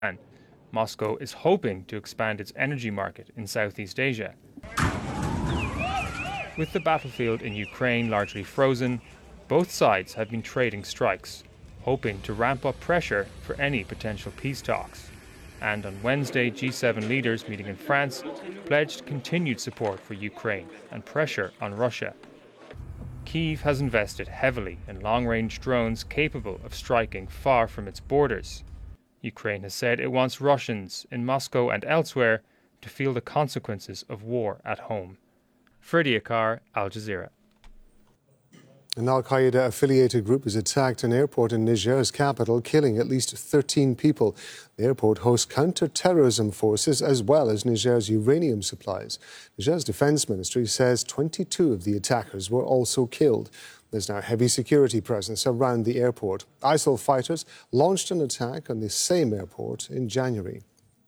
And Moscow is hoping to expand its energy market in Southeast Asia. With the battlefield in Ukraine largely frozen, both sides have been trading strikes, hoping to ramp up pressure for any potential peace talks. And on Wednesday, G7 leaders meeting in France pledged continued support for Ukraine and pressure on Russia. Kyiv has invested heavily in long-range drones capable of striking far from its borders. Ukraine has said it wants Russians in Moscow and elsewhere to feel the consequences of war at home. Ferdy Akar, Al Jazeera. An al-Qaeda-affiliated group has attacked an airport in Niger's capital, killing at least 13 people. The airport hosts counter-terrorism forces as well as Niger's uranium supplies. Niger's defense ministry says 22 of the attackers were also killed. There's now heavy security presence around the airport. ISIL fighters launched an attack on the same airport in January.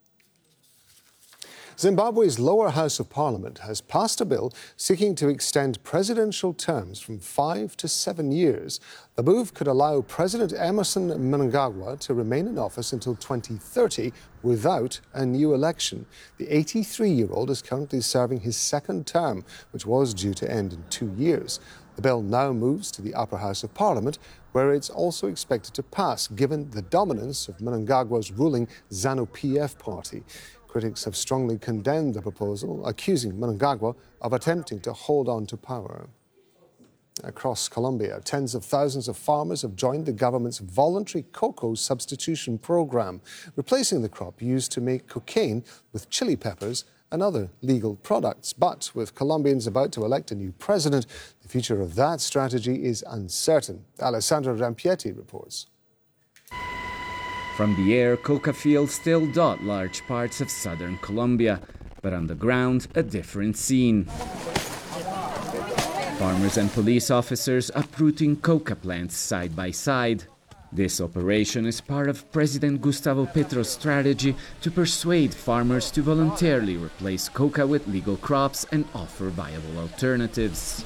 Zimbabwe's lower house of parliament has passed a bill seeking to extend presidential terms from 5 to 7 years. The move could allow President Emmerson Mnangagwa to remain in office until 2030 without a new election. The 83-year-old is currently serving his second term, which was due to end in 2 years. The bill now moves to the upper house of parliament, where it's also expected to pass, given the dominance of Mnangagwa's ruling ZANU-PF party. Critics have strongly condemned the proposal, accusing Mnangagwa of attempting to hold on to power. Across Colombia, tens of thousands of farmers have joined the government's voluntary cocoa substitution program, replacing the crop used to make cocaine with chili peppers and other legal products. But with Colombians about to elect a new president, the future of that strategy is uncertain. Alessandra Rampietti reports. From the air, coca fields still dot large parts of southern Colombia, but on the ground, a different scene. Farmers and police officers uprooting coca plants side by side. This operation is part of President Gustavo Petro's strategy to persuade farmers to voluntarily replace coca with legal crops and offer viable alternatives.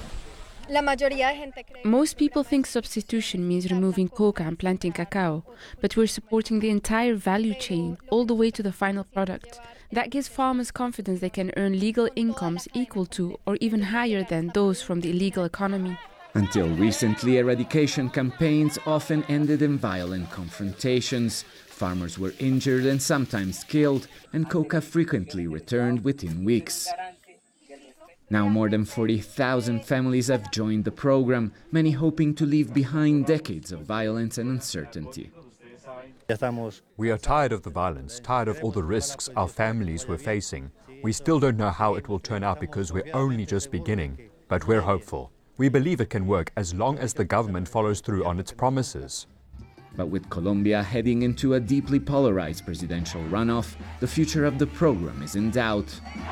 Most people think substitution means removing coca and planting cacao, but we're supporting the entire value chain, all the way to the final product. That gives farmers confidence they can earn legal incomes equal to or even higher than those from the illegal economy. Until recently, eradication campaigns often ended in violent confrontations. Farmers were injured and sometimes killed, and coca frequently returned within weeks. Now more than 40,000 families have joined the program, many hoping to leave behind decades of violence and uncertainty. We are tired of the violence, tired of all the risks our families were facing. We still don't know how it will turn out because we're only just beginning, but we're hopeful. We believe it can work as long as the government follows through on its promises. But with Colombia heading into a deeply polarized presidential runoff, the future of the program is in doubt.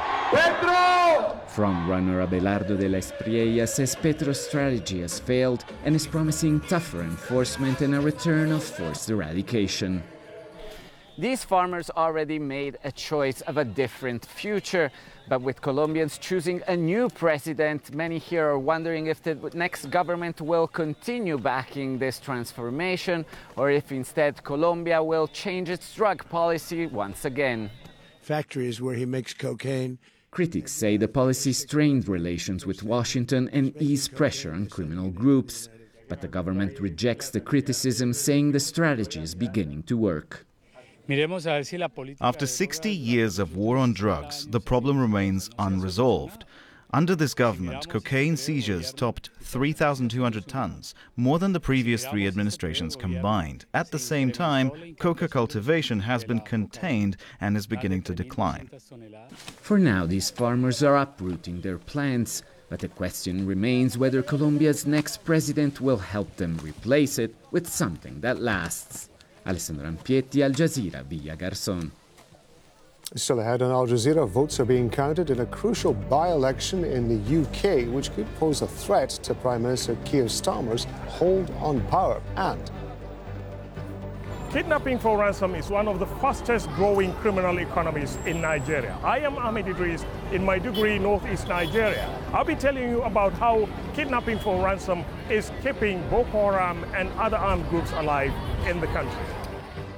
Frontrunner Abelardo de la Espriella says Petro's strategy has failed and is promising tougher enforcement and a return of forced eradication. These farmers already made a choice of a different future, but with Colombians choosing a new president, many here are wondering if the next government will continue backing this transformation or if instead Colombia will change its drug policy once again. Factories where he makes cocaine. Critics say the policy strained relations with Washington and eased pressure on criminal groups. But the government rejects the criticism, saying the strategy is beginning to work. After 60 years of war on drugs, the problem remains unresolved. Under this government, cocaine seizures topped 3,200 tons, more than the previous 3 administrations combined. At the same time, coca cultivation has been contained and is beginning to decline. For now, these farmers are uprooting their plants, but the question remains whether Colombia's next president will help them replace it with something that lasts. Alessandro Rampietti, Al Jazeera, Villa Garzón. Still ahead on Al Jazeera, votes are being counted in a crucial by-election in the UK, which could pose a threat to Prime Minister Keir Starmer's hold on power. And kidnapping for ransom is one of the fastest growing criminal economies in Nigeria. I am Ahmed Idris in Maiduguri, northeast Nigeria. I'll be telling you about how kidnapping for ransom is keeping Boko Haram and other armed groups alive in the country.